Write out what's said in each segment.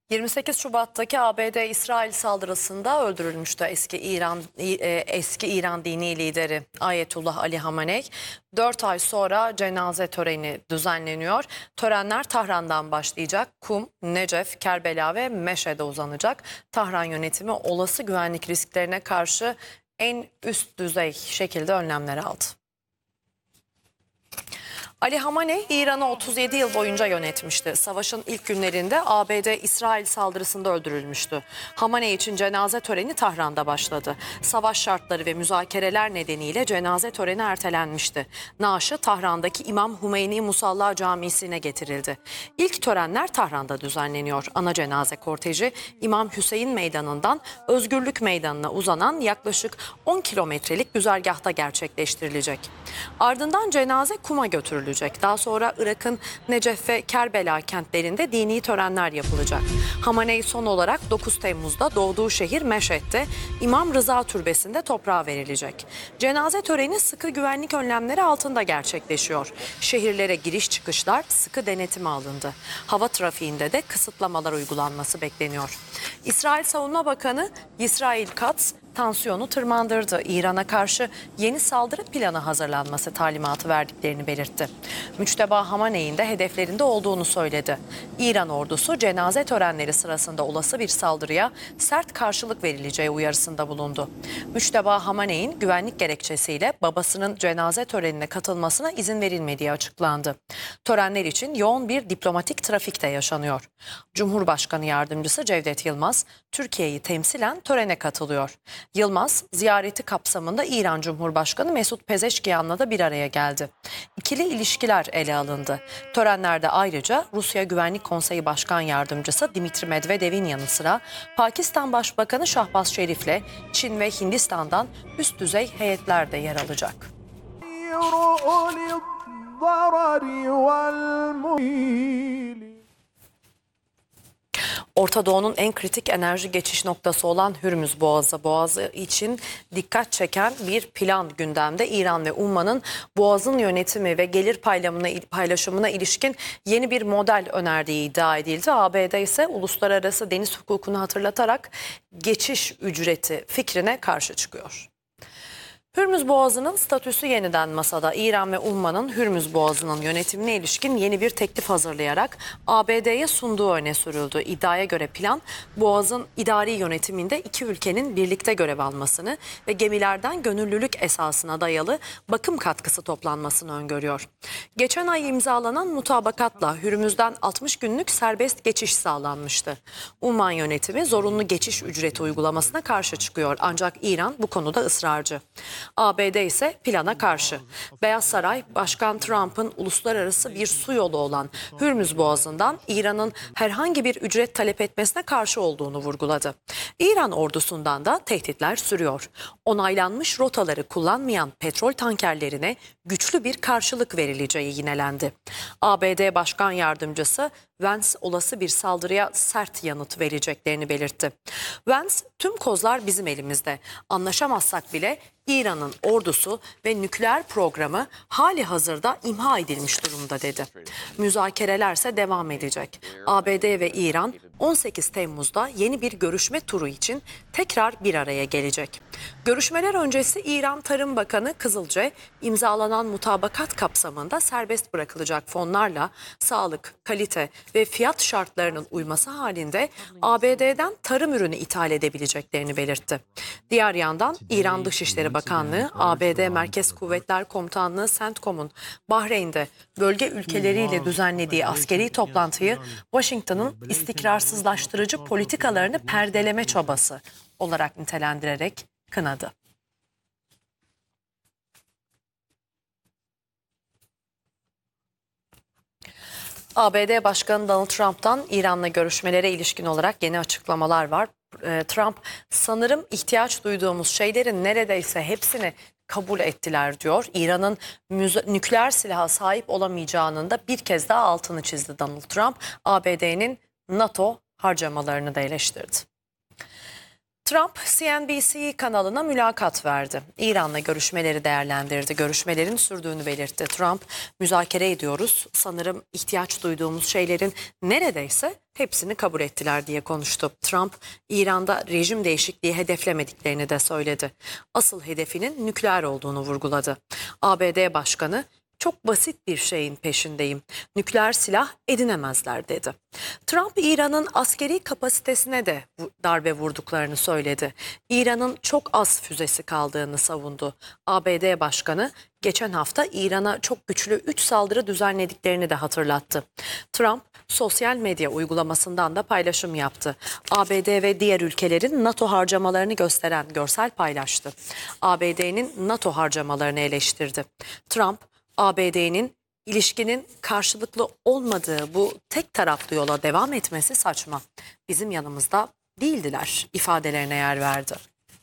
28 Şubat'taki ABD-İsrail saldırısında öldürülmüştü eski İran dini lideri Ayetullah Ali Hamenei. 4 ay sonra cenaze töreni düzenleniyor. Törenler Tahran'dan başlayacak. Kum, Necef, Kerbela ve Meşe'de uzanacak. Tahran yönetimi olası güvenlik risklerine karşı en üst düzey şekilde önlemler aldı. Ali Hamenei İran'ı 37 yıl boyunca yönetmişti. Savaşın ilk günlerinde ABD-İsrail saldırısında öldürülmüştü. Hamenei için cenaze töreni Tahran'da başladı. Savaş şartları ve müzakereler nedeniyle cenaze töreni ertelenmişti. Naaşı Tahran'daki İmam Hümeyni Musalla Camisi'ne getirildi. İlk törenler Tahran'da düzenleniyor. Ana cenaze korteji İmam Hüseyin Meydanı'ndan Özgürlük Meydanı'na uzanan yaklaşık 10 kilometrelik güzergahta gerçekleştirilecek. Ardından cenaze Kum'a götürülecek. Daha sonra Irak'ın Necef ve Kerbela kentlerinde dini törenler yapılacak. Hamenei son olarak 9 Temmuz'da doğduğu şehir Meşed'de İmam Rıza Türbesi'nde toprağa verilecek. Cenaze töreni sıkı güvenlik önlemleri altında gerçekleşiyor. Şehirlere giriş çıkışlar sıkı denetime alındı. Hava trafiğinde de kısıtlamalar uygulanması bekleniyor. İsrail Savunma Bakanı Yisrail Katz tansiyonu tırmandırdı. İran'a karşı yeni saldırı planı hazırlanması talimatı verdiklerini belirtti. Müçteba Hamenei'nin de hedeflerinde olduğunu söyledi. İran ordusu cenaze törenleri sırasında olası bir saldırıya sert karşılık verileceği uyarısında bulundu. Müçteba Hamenei'nin güvenlik gerekçesiyle babasının cenaze törenine katılmasına izin verilmediği açıklandı. Törenler için yoğun bir diplomatik trafik de yaşanıyor. Cumhurbaşkanı Yardımcısı Cevdet Yılmaz, Türkiye'yi temsilen törene katılıyor. Yılmaz, ziyareti kapsamında İran Cumhurbaşkanı Mesut Pezeşkiyan'la da bir araya geldi. İkili ilişkiler ele alındı. Törenlerde ayrıca Rusya Güvenlik Konseyi Başkan Yardımcısı Dimitri Medvedev'in yanı sıra Pakistan Başbakanı Şahbaz Şerif'le Çin ve Hindistan'dan üst düzey heyetler de yer alacak. Orta Doğu'nun en kritik enerji geçiş noktası olan Hürmüz Boğazı için dikkat çeken bir plan gündemde. İran ve Umman'ın Boğaz'ın yönetimi ve gelir paylaşımına ilişkin yeni bir model önerdiği iddia edildi. ABD ise uluslararası deniz hukukunu hatırlatarak geçiş ücreti fikrine karşı çıkıyor. Hürmüz Boğazı'nın statüsü yeniden masada. İran ve Umman'ın Hürmüz Boğazı'nın yönetimine ilişkin yeni bir teklif hazırlayarak ABD'ye sunduğu öne sürüldü. İddiaya göre plan, Boğaz'ın idari yönetiminde iki ülkenin birlikte görev almasını ve gemilerden gönüllülük esasına dayalı bakım katkısı toplanmasını öngörüyor. Geçen ay imzalanan mutabakatla Hürmüz'den 60 günlük serbest geçiş sağlanmıştı. Umman yönetimi zorunlu geçiş ücreti uygulamasına karşı çıkıyor. Ancak İran bu konuda ısrarcı. ABD ise plana karşı. Beyaz Saray, Başkan Trump'ın uluslararası bir su yolu olan Hürmüz Boğazı'ndan İran'ın herhangi bir ücret talep etmesine karşı olduğunu vurguladı. İran ordusundan da tehditler sürüyor. Onaylanmış rotaları kullanmayan petrol tankerlerine güçlü bir karşılık verileceği yinelendi. ABD Başkan Yardımcısı Vance olası bir saldırıya sert yanıt vereceklerini belirtti. Vance, tüm kozlar bizim elimizde. Anlaşamazsak bile İran'ın ordusu ve nükleer programı hali hazırda imha edilmiş durumda dedi. Müzakerelerse devam edecek. ABD ve İran 18 Temmuz'da yeni bir görüşme turu için tekrar bir araya gelecek. Görüşmeler öncesi İran Tarım Bakanı Kızılce, imzalanan mutabakat kapsamında serbest bırakılacak fonlarla sağlık, kalite ve fiyat şartlarının uyması halinde ABD'den tarım ürünü ithal edebileceklerini belirtti. Diğer yandan İran Dışişleri Bakanlığı, ABD Merkez Kuvvetler Komutanlığı CENTCOM'un Bahreyn'de bölge ülkeleriyle düzenlediği askeri toplantıyı Washington'ın istikrarsızlaştırıcı politikalarını perdeleme çabası olarak nitelendirerek kınadı. ABD Başkanı Donald Trump'tan İran'la görüşmelere ilişkin olarak yeni açıklamalar var. Trump, sanırım ihtiyaç duyduğumuz şeylerin neredeyse hepsini kabul ettiler diyor. İran'ın nükleer silaha sahip olamayacağının da bir kez daha altını çizdi Donald Trump. ABD'nin NATO harcamalarını da eleştirdi. Trump CNBC kanalına mülakat verdi. İran'la görüşmeleri değerlendirdi. Görüşmelerin sürdüğünü belirtti. Trump, müzakere ediyoruz. Sanırım ihtiyaç duyduğumuz şeylerin neredeyse hepsini kabul ettiler diye konuştu. Trump, İran'da rejim değişikliği hedeflemediklerini de söyledi. Asıl hedefinin nükleer olduğunu vurguladı. ABD Başkanı, çok basit bir şeyin peşindeyim. Nükleer silah edinemezler dedi. Trump, İran'ın askeri kapasitesine de darbe vurduklarını söyledi. İran'ın çok az füzesi kaldığını savundu. ABD Başkanı geçen hafta İran'a çok güçlü 3 saldırı düzenlediklerini de hatırlattı. Trump sosyal medya uygulamasından da paylaşım yaptı. ABD ve diğer ülkelerin NATO harcamalarını gösteren görsel paylaştı. ABD'nin NATO harcamalarını eleştirdi. Trump, ABD'nin ilişkinin karşılıklı olmadığı bu tek taraflı yola devam etmesi saçma. Bizim yanımızda değildiler ifadelerine yer verdi.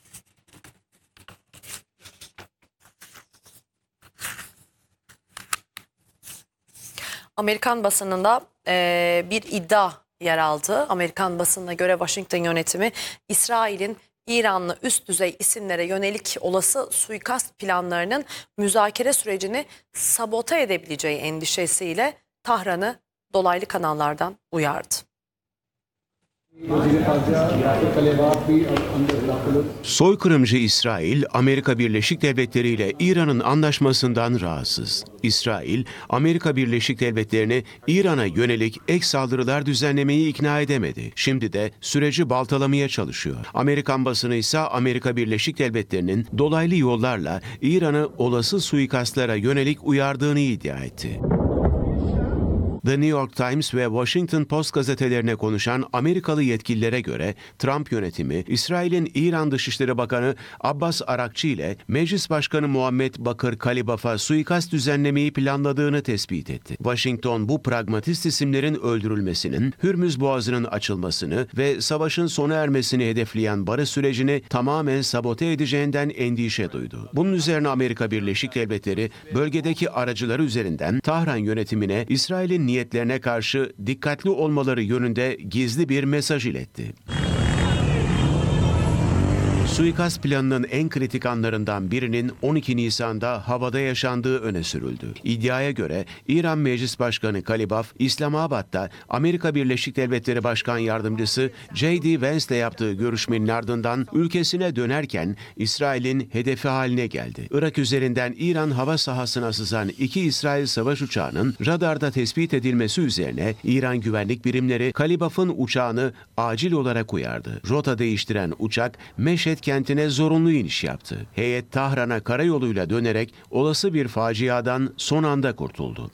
Amerikan basınında bir iddia yer aldı. Amerikan basınına göre Washington yönetimi İsrail'in İranlı üst düzey isimlere yönelik olası suikast planlarının müzakere sürecini sabote edebileceği endişesiyle Tahran'ı dolaylı kanallardan uyardı. Soykırımcı İsrail, Amerika Birleşik Devletleri ile İran'ın anlaşmasından rahatsız. İsrail, Amerika Birleşik Devletleri'ni İran'a yönelik ek saldırılar düzenlemeyi ikna edemedi. Şimdi de süreci baltalamaya çalışıyor. Amerikan basını ise Amerika Birleşik Devletleri'nin dolaylı yollarla İran'ı olası suikastlara yönelik uyardığını iddia etti. The New York Times ve Washington Post gazetelerine konuşan Amerikalı yetkililere göre Trump yönetimi, İsrail'in İran Dışişleri Bakanı Abbas Arakçı ile Meclis Başkanı Muhammed Bakır Kalibaf'a suikast düzenlemeyi planladığını tespit etti. Washington, bu pragmatist isimlerin öldürülmesinin, Hürmüz Boğazı'nın açılmasını ve savaşın sona ermesini hedefleyen barış sürecini tamamen sabote edeceğinden endişe duydu. Bunun üzerine Amerika Birleşik Devletleri, bölgedeki aracıları üzerinden Tahran yönetimine İsrail'in niyetlerine karşı dikkatli olmaları yönünde gizli bir mesaj iletti. Suikast planının en kritik anlarından birinin 12 Nisan'da havada yaşandığı öne sürüldü. İddiaya göre İran Meclis Başkanı Kalibaf, İslamabad'da Amerika Birleşik Devletleri Başkan Yardımcısı J.D. Vance'le yaptığı görüşmenin ardından ülkesine dönerken İsrail'in hedefi haline geldi. Irak üzerinden İran hava sahasına sızan 2 İsrail savaş uçağının radarda tespit edilmesi üzerine İran güvenlik birimleri Kalibaf'ın uçağını acil olarak uyardı. Rota değiştiren uçak Meşhed kentine zorunlu iniş yaptı. Heyet Tahran'a karayoluyla dönerek olası bir faciadan son anda kurtuldu.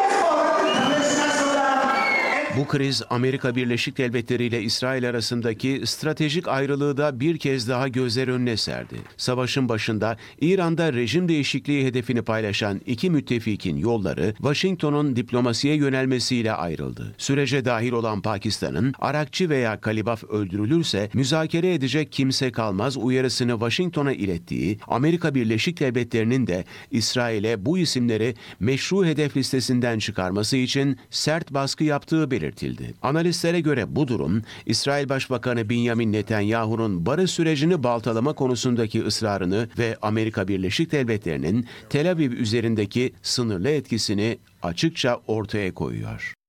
Bu kriz Amerika Birleşik Devletleri ile İsrail arasındaki stratejik ayrılığı da bir kez daha gözler önüne serdi. Savaşın başında İran'da rejim değişikliği hedefini paylaşan iki müttefikin yolları Washington'un diplomasiye yönelmesiyle ayrıldı. Sürece dahil olan Pakistan'ın Arakçı veya Kalibaf öldürülürse müzakere edecek kimse kalmaz uyarısını Washington'a ilettiği, Amerika Birleşik Devletleri'nin de İsrail'e bu isimleri meşru hedef listesinden çıkarması için sert baskı yaptığı belirtildi. Analistlere göre bu durum, İsrail Başbakanı Benjamin Netanyahu'nun barış sürecini baltalama konusundaki ısrarını ve Amerika Birleşik Devletleri'nin Tel Aviv üzerindeki sınırlı etkisini açıkça ortaya koyuyor.